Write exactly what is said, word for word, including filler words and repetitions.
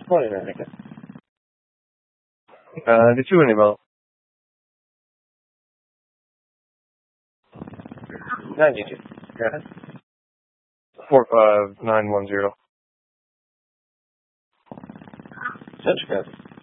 Qual è l'America? Uh, ricevo un'email. ninety-two. Go ahead. Four five nine one zero. Central code.